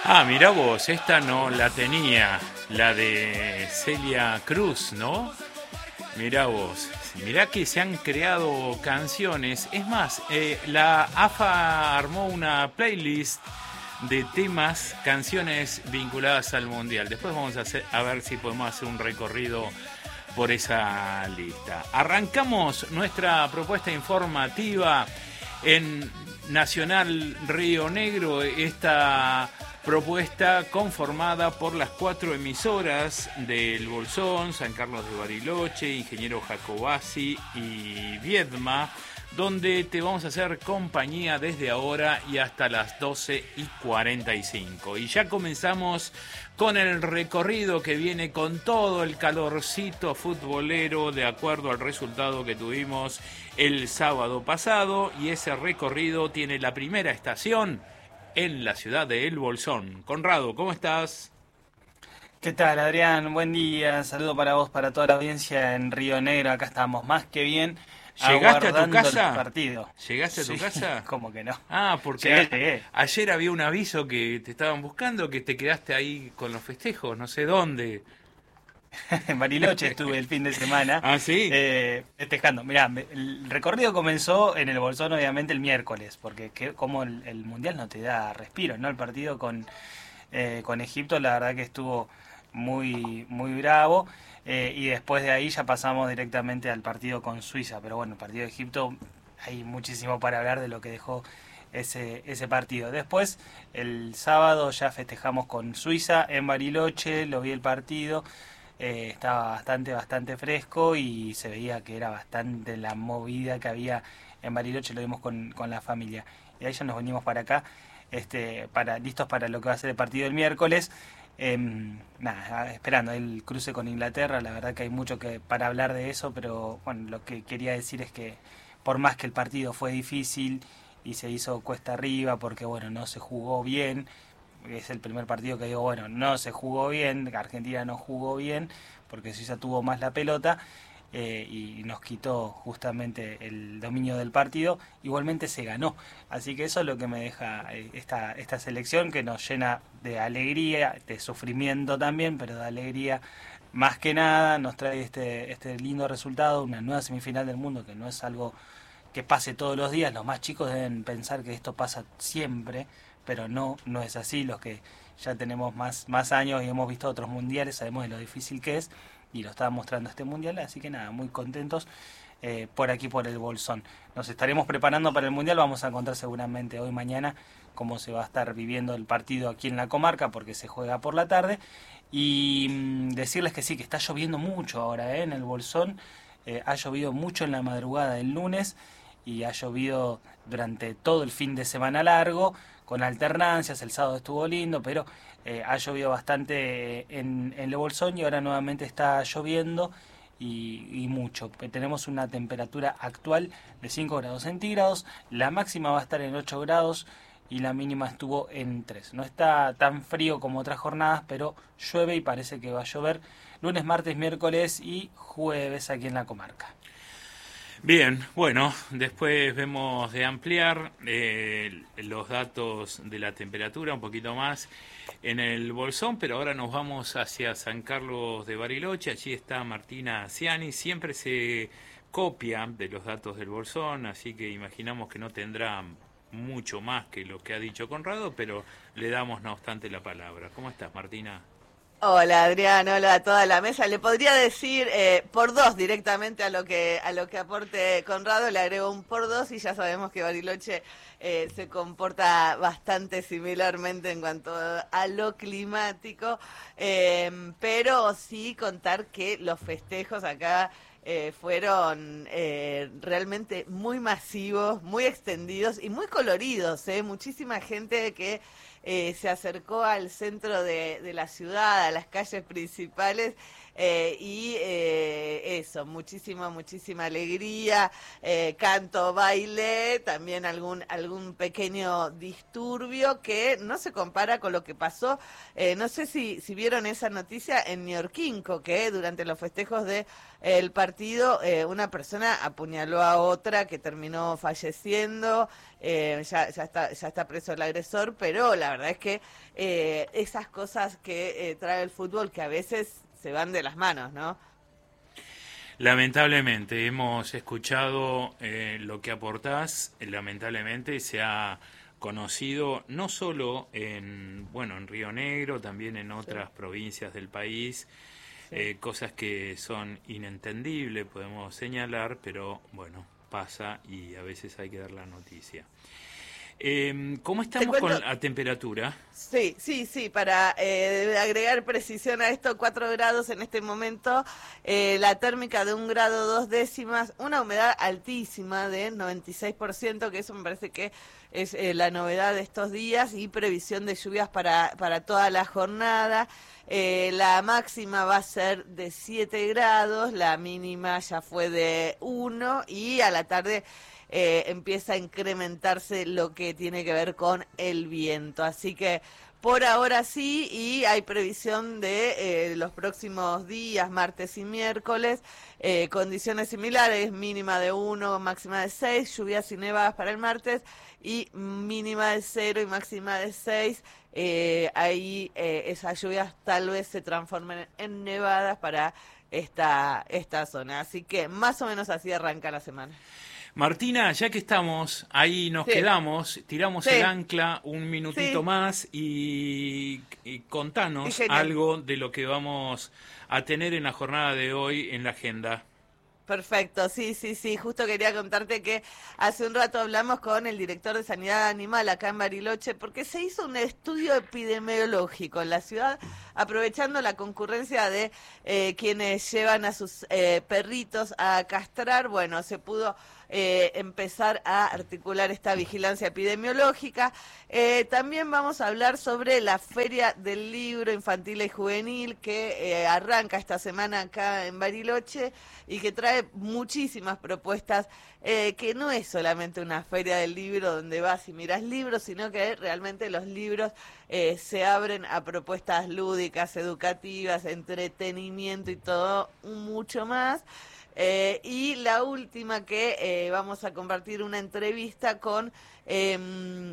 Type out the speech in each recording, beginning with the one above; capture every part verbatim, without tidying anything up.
Ah, mirá vos, esta no la tenía, la de Celia Cruz, ¿no? Mirá vos, mirá que se han creado canciones. Es más, eh, la A F A armó una playlist de temas, canciones vinculadas al Mundial. Después vamos a, hacer, a ver si podemos hacer un recorrido por esa lista. Arrancamos nuestra propuesta informativa en Nacional Río Negro, esta propuesta conformada por las cuatro emisoras del Bolsón, San Carlos de Bariloche, Ingeniero Jacobasi y Viedma, donde te vamos a hacer compañía desde ahora y hasta las doce y cuarenta y cinco. Y ya comenzamos con el recorrido que viene con todo el calorcito futbolero de acuerdo al resultado que tuvimos el sábado pasado, y ese recorrido tiene la primera estación en la ciudad de El Bolsón. Conrado, ¿cómo estás? ¿Qué tal, Adrián? Buen día. Saludo para vos, para toda la audiencia en Río Negro. Acá estamos más que bien. ¿Llegaste a tu aguardando casa? El partido. ¿Llegaste a tu Sí, casa? ¿cómo que no? Ah, porque Llegué, a- llegué. ayer había un aviso que te estaban buscando, que te quedaste ahí con los festejos, no sé dónde. En Bariloche estuve el fin de semana Ah, sí. eh, festejando. Mirá, me- el recorrido comenzó en el Bolsón, obviamente, el miércoles, porque que, como el, el Mundial no te da respiro, ¿no? El partido con, eh, con Egipto, la verdad que estuvo muy, muy bravo. Eh, y después de ahí ya pasamos directamente al partido con Suiza. Pero bueno, el partido de Egipto, hay muchísimo para hablar de lo que dejó ese, ese partido. Después, el sábado ya festejamos con Suiza en Bariloche, lo vi el partido. Eh, estaba bastante, bastante fresco y se veía que era bastante la movida que había en Bariloche, lo vimos con, con la familia. Y ahí ya nos venimos para acá, este, para, listos para lo que va a ser el partido del miércoles. Em, nada, esperando el cruce con Inglaterra. La verdad que hay mucho que para hablar de eso, pero bueno, lo que quería decir es que por más que el partido fue difícil y se hizo cuesta arriba porque bueno, no se jugó bien, es el primer partido que digo, bueno, no se jugó bien, Argentina no jugó bien porque Suiza tuvo más la pelota, eh, y nos quitó justamente el dominio del partido. Igualmente se ganó, así que eso es lo que me deja eh, esta, esta selección, que nos llena de alegría, de sufrimiento también, pero de alegría más que nada. Nos trae este, este lindo resultado, una nueva semifinal del mundo, que no es algo que pase todos los días. Los más chicos deben pensar que esto pasa siempre, pero no, no es así. Los que ya tenemos más, más años y hemos visto otros mundiales sabemos de lo difícil que es, y lo está mostrando este mundial, así que nada, muy contentos eh, por aquí, por el Bolsón. Nos estaremos preparando para el mundial, vamos a contar seguramente hoy, mañana, cómo se va a estar viviendo el partido aquí en la comarca, porque se juega por la tarde, y mmm, decirles que sí, que está lloviendo mucho ahora eh, en el Bolsón. Eh, ha llovido mucho en la madrugada del lunes y ha llovido durante todo el fin de semana largo, con alternancias. El sábado estuvo lindo, pero eh, ha llovido bastante en, en el Bolsón, y ahora nuevamente está lloviendo y, y mucho. Tenemos una temperatura actual de cinco grados centígrados, la máxima va a estar en ocho grados y la mínima estuvo en tres. No está tan frío como otras jornadas, pero llueve y parece que va a llover lunes, martes, miércoles y jueves aquí en la comarca. Bien, bueno, después vemos de ampliar eh, los datos de la temperatura un poquito más en el Bolsón, pero ahora nos vamos hacia San Carlos de Bariloche. Allí está Martina Ciani, siempre se copia de los datos del Bolsón, así que imaginamos que no tendrá mucho más que lo que ha dicho Conrado, pero le damos no obstante la palabra. ¿Cómo estás, Martina? Hola Adrián, hola a toda la mesa. Le podría decir eh, por dos directamente a lo que a lo que aporte Conrado, le agrego un por dos, y ya sabemos que Bariloche eh, se comporta bastante similarmente en cuanto a lo climático, eh, pero sí contar que los festejos acá eh, fueron eh, realmente muy masivos, muy extendidos y muy coloridos, eh, muchísima gente que Eh, se acercó al centro de, de la ciudad, a las calles principales, eh, y eh, eso, muchísima, muchísima alegría, eh, canto, baile, también algún, algún pequeño disturbio que no se compara con lo que pasó. Eh, no sé si, si vieron esa noticia en Neorquinco, que durante los festejos de el partido partido, eh, una persona apuñaló a otra que terminó falleciendo, eh, ya, ya, está, ya está preso el agresor, pero la verdad es que eh, esas cosas que eh, trae el fútbol que a veces se van de las manos, ¿no? Lamentablemente, hemos escuchado eh, lo que aportás, lamentablemente se ha conocido no solo en, bueno, en Río Negro, también en otras sí. provincias del país, sí. eh, cosas que son inentendibles, podemos señalar, pero bueno, pasa y a veces hay que dar la noticia. Eh, ¿Cómo estamos con la temperatura? Sí, sí, sí, para eh, agregar precisión a esto, cuatro grados en este momento, eh, la térmica de un grado dos décimas, una humedad altísima de noventa y seis por ciento, que eso me parece que es eh, la novedad de estos días, y previsión de lluvias para, para toda la jornada. Eh, la máxima va a ser de siete grados, la mínima ya fue de uno, y a la tarde Eh, empieza a incrementarse lo que tiene que ver con el viento. Así que por ahora sí, y hay previsión de eh, los próximos días, martes y miércoles, eh, condiciones similares, mínima de uno, máxima de seis, lluvias y nevadas para el martes, y mínima de cero y máxima de seis. Eh, ahí eh, esas lluvias tal vez se transformen en nevadas para esta, esta zona. Así que más o menos así arranca la semana. Martina, ya que estamos, ahí nos sí. quedamos, tiramos sí. el ancla un minutito sí. más y, y contanos sí, algo de lo que vamos a tener en la jornada de hoy en la agenda. Perfecto, sí, sí, sí, justo quería contarte que hace un rato hablamos con el director de Sanidad Animal acá en Bariloche, porque se hizo un estudio epidemiológico en la ciudad, aprovechando la concurrencia de eh, quienes llevan a sus eh, perritos a castrar. Bueno, se pudo eh, empezar a articular esta vigilancia epidemiológica. Eh, también vamos a hablar sobre la Feria del Libro Infantil y Juvenil, que eh, arranca esta semana acá en Bariloche y que trae muchísimas propuestas, eh, que no es solamente una feria del libro donde vas y miras libros, sino que realmente los libros eh, se abren a propuestas lúdicas, educativas, entretenimiento y todo mucho más. Eh, y la última que eh, vamos a compartir una entrevista con... Eh,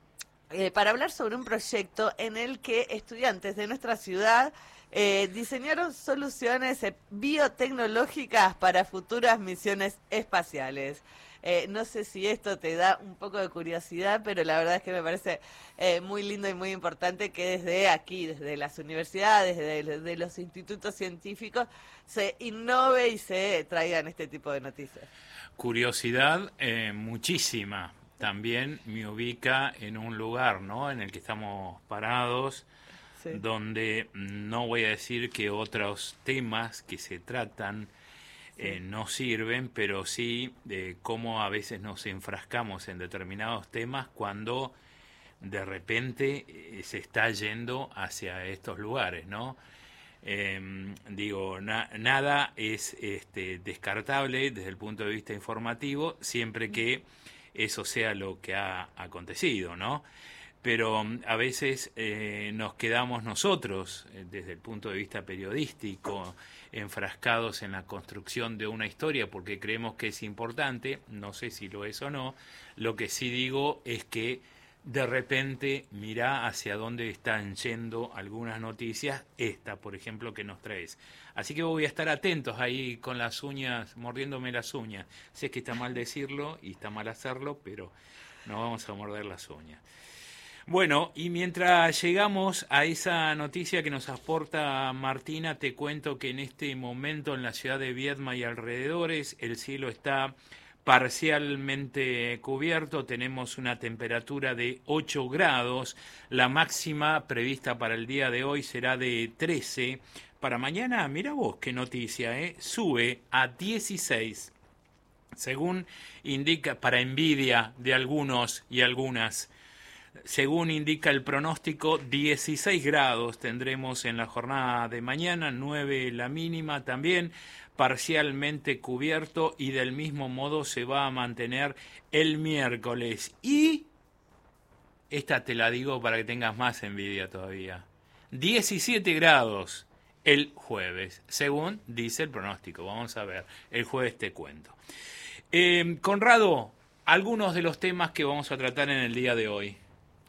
eh, para hablar sobre un proyecto en el que estudiantes de nuestra ciudad Eh, diseñaron soluciones biotecnológicas para futuras misiones espaciales. Eh, no sé si esto te da un poco de curiosidad, pero la verdad es que me parece eh, muy lindo y muy importante que desde aquí, desde las universidades, desde, desde los institutos científicos, se innove y se traigan este tipo de noticias. Curiosidad eh, muchísima. También me ubica en un lugar, ¿no?, en el que estamos parados, sí. donde no voy a decir que otros temas que se tratan sí. eh, no sirven, pero sí de cómo a veces nos enfrascamos en determinados temas cuando de repente eh, se está yendo hacia estos lugares, ¿no? Eh, digo, na, nada es este, descartable desde el punto de vista informativo, siempre que eso sea lo que ha acontecido, ¿no? Pero a veces eh, nos quedamos nosotros, eh, desde el punto de vista periodístico, enfrascados en la construcción de una historia porque creemos que es importante, no sé si lo es o no. Lo que sí digo es que de repente mirá hacia dónde están yendo algunas noticias, esta, por ejemplo, que nos traes. Así que voy a estar atentos ahí con las uñas, mordiéndome las uñas. Sé que está mal decirlo y está mal hacerlo, pero no vamos a morder las uñas. Bueno, y mientras llegamos a esa noticia que nos aporta Martina, te cuento que en este momento en la ciudad de Viedma y alrededores el cielo está parcialmente cubierto, tenemos una temperatura de ocho grados, la máxima prevista para el día de hoy será de trece, para mañana, mira vos qué noticia, ¿eh? Sube a dieciséis, según indica, para envidia de algunos y algunas. Según indica el pronóstico, dieciséis grados tendremos en la jornada de mañana, nueve la mínima también, parcialmente cubierto, y del mismo modo se va a mantener el miércoles. Y esta te la digo para que tengas más envidia todavía. diecisiete grados el jueves, según dice el pronóstico. Vamos a ver, el jueves te cuento. Eh, Conrado, algunos de los temas que vamos a tratar en el día de hoy.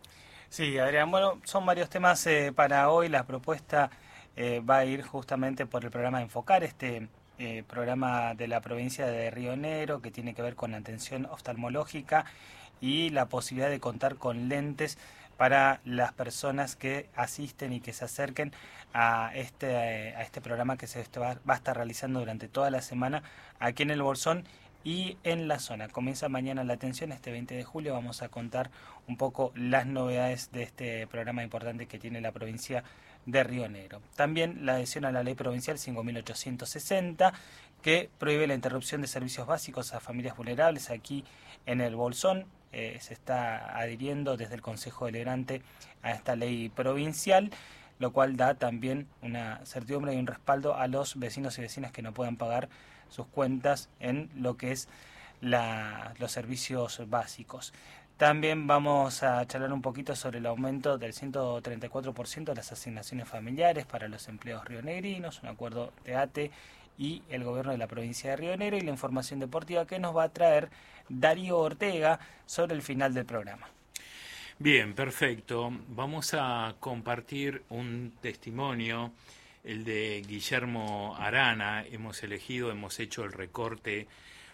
Sí, Adrián, bueno, son varios temas eh, para hoy. La propuesta eh, va a ir justamente por el programa Enfocar, este eh, programa de la provincia de Río Negro que tiene que ver con atención oftalmológica y la posibilidad de contar con lentes para las personas que asisten y que se acerquen a este, a este programa que se va, va a estar realizando durante toda la semana aquí en el Bolsón y en la zona. Comienza mañana la atención, este veinte de julio. Vamos a contar un poco las novedades de este programa importante que tiene la provincia de Río Negro. También la adhesión a la ley provincial cinco mil ochocientos sesenta, que prohíbe la interrupción de servicios básicos a familias vulnerables aquí en el Bolsón. Eh, se está adhiriendo desde el Consejo Deliberante a esta ley provincial, lo cual da también una certidumbre y un respaldo a los vecinos y vecinas que no puedan pagar sus cuentas en lo que es la, los servicios básicos. También vamos a charlar un poquito sobre el aumento del ciento treinta y cuatro por ciento de las asignaciones familiares para los empleados rionegrinos, un acuerdo de A T E y el gobierno de la provincia de Río Negro, y la información deportiva que nos va a traer Darío Ortega sobre el final del programa. Bien, perfecto. Vamos a compartir un testimonio, el de Guillermo Arana. Hemos elegido, hemos hecho el recorte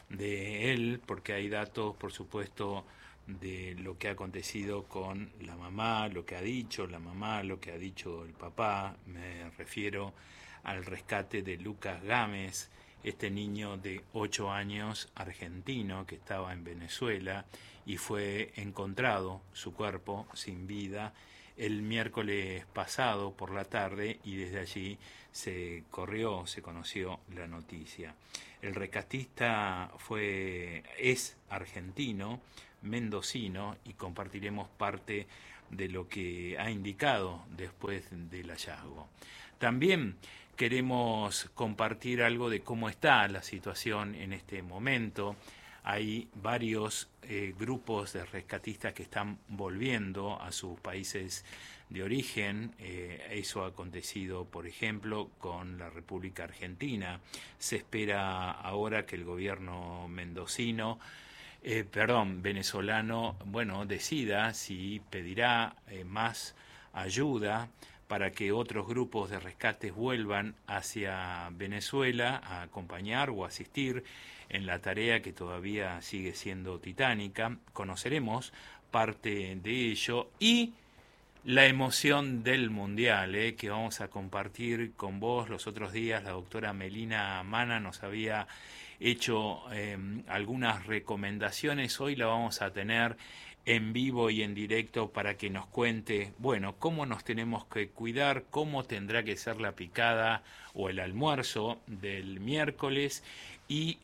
de él, porque hay datos, por supuesto, de lo que ha acontecido con la mamá, lo que ha dicho la mamá, lo que ha dicho el papá. Me refiero al rescate de Lucas Gámez, este niño de ocho años argentino que estaba en Venezuela y fue encontrado su cuerpo sin vida el miércoles pasado por la tarde, y desde allí se corrió, se conoció la noticia. El rescatista fue, es argentino, mendocino, y compartiremos parte de lo que ha indicado después del hallazgo. También queremos compartir algo de cómo está la situación en este momento. Hay varios eh, grupos de rescatistas que están volviendo a sus países de origen. Eh, eso ha acontecido, por ejemplo, con la República Argentina. Se espera ahora que el gobierno mendocino, eh, perdón, venezolano, bueno, decida si pedirá eh, más ayuda para que otros grupos de rescates vuelvan hacia Venezuela a acompañar o asistir en la tarea que todavía sigue siendo titánica. Conoceremos parte de ello y la emoción del Mundial, eh, que vamos a compartir con vos. Los otros días la doctora Melina Mana nos había hecho eh, algunas recomendaciones. Hoy la vamos a tener en vivo y en directo para que nos cuente, bueno, cómo nos tenemos que cuidar, cómo tendrá que ser la picada o el almuerzo del miércoles y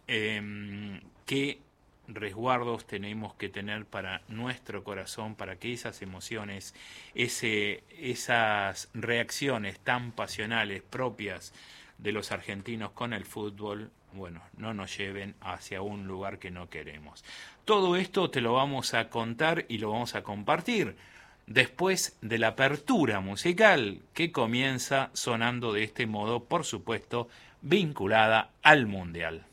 eh, qué resguardos tenemos que tener para nuestro corazón, para que esas emociones, ese, esas reacciones tan pasionales propias de los argentinos con el fútbol, bueno, no nos lleven hacia un lugar que no queremos. Todo esto te lo vamos a contar y lo vamos a compartir después de la apertura musical que comienza sonando de este modo, por supuesto, vinculada al Mundial.